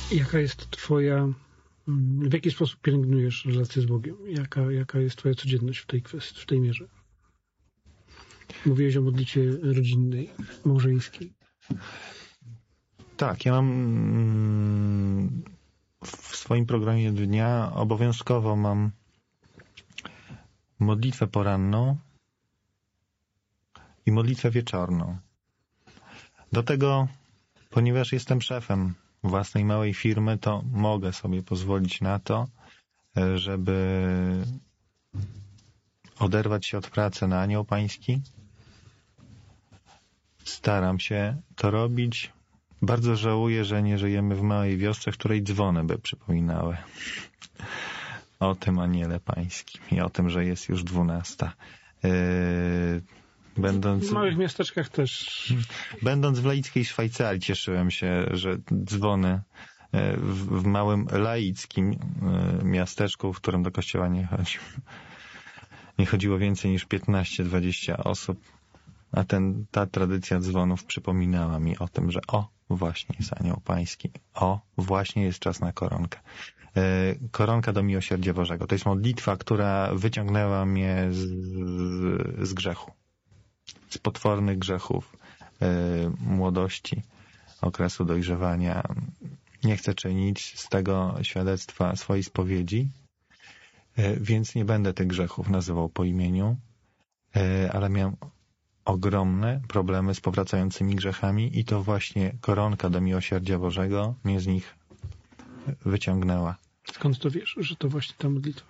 Jaka jest twoja... W jaki sposób pielęgnujesz relację z Bogiem? Jaka jest twoja codzienność w tej kwestii, w tej mierze? Mówiłeś o modlitwie rodzinnej, małżeńskiej. Tak, ja mam w swoim programie dnia obowiązkowo mam modlitwę poranną i modlitwę wieczorną. Do tego, ponieważ jestem szefem własnej małej firmy, to mogę sobie pozwolić na to, żeby oderwać się od pracy na anioł pański. Staram się to robić. Bardzo żałuję, że nie żyjemy w małej wiosce, w której dzwony by przypominały o tym aniele pańskim i o tym, że jest już 12. W małych miasteczkach też. Będąc w laickiej Szwajcarii cieszyłem się, że dzwony w małym laickim miasteczku, w którym do kościoła nie chodziło więcej niż 15-20 osób, a ta tradycja dzwonów przypominała mi o tym, że właśnie jest anioł pański, właśnie jest czas na koronkę. Koronka do miłosierdzia Bożego. To jest modlitwa, która wyciągnęła mnie z grzechu. Z potwornych grzechów młodości, okresu dojrzewania. Nie chcę czynić z tego świadectwa swojej spowiedzi, więc nie będę tych grzechów nazywał po imieniu, ale miałem ogromne problemy z powracającymi grzechami i to właśnie koronka do miłosierdzia Bożego mnie z nich wyciągnęła. Skąd to wiesz, że to właśnie ta modlitwa?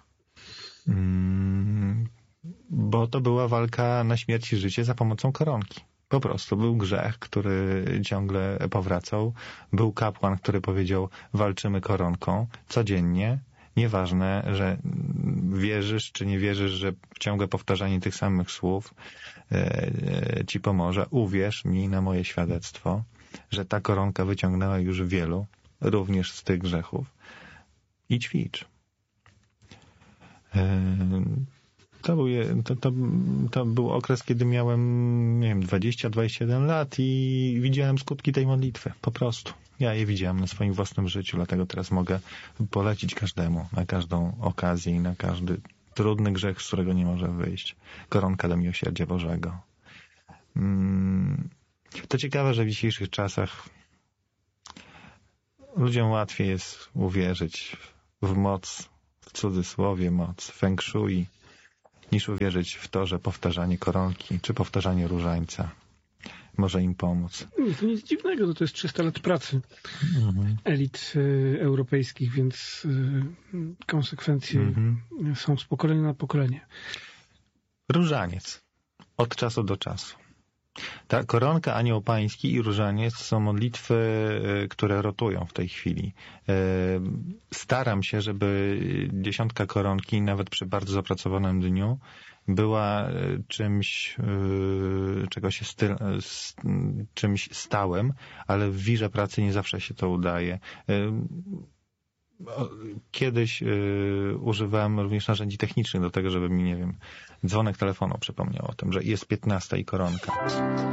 Bo to była walka na śmierć i życie za pomocą koronki. Po prostu był grzech, który ciągle powracał. Był kapłan, który powiedział, walczymy koronką codziennie. Nieważne, że wierzysz czy nie wierzysz, że ciągłe powtarzanie tych samych słów ci pomoże. Uwierz mi na moje świadectwo, że ta koronka wyciągnęła już wielu, również z tych grzechów. I ćwicz. To był okres, kiedy miałem, nie wiem, 20-21 lat i widziałem skutki tej modlitwy. Po prostu. Ja je widziałem na swoim własnym życiu, dlatego teraz mogę polecić każdemu, na każdą okazję i na każdy trudny grzech, z którego nie może wyjść. Koronka do miłosierdzia Bożego. To ciekawe, że w dzisiejszych czasach ludziom łatwiej jest uwierzyć w moc, w cudzysłowie moc, feng shui, niż uwierzyć w to, że powtarzanie koronki czy powtarzanie różańca może im pomóc. To nic dziwnego, to jest 300 lat pracy elit europejskich, więc konsekwencje są z pokolenia na pokolenie. Różaniec. Od czasu do czasu. Ta koronka, anioł pański i różaniec są modlitwy, które rotują w tej chwili. Staram się, żeby 10 koronki, nawet przy bardzo zapracowanym dniu, była czymś stałym, ale w wirze pracy nie zawsze się to udaje. Kiedyś używałem również narzędzi technicznych do tego, żeby mi, nie wiem, dzwonek telefonu przypomniał o tym, że jest 15 i koronka.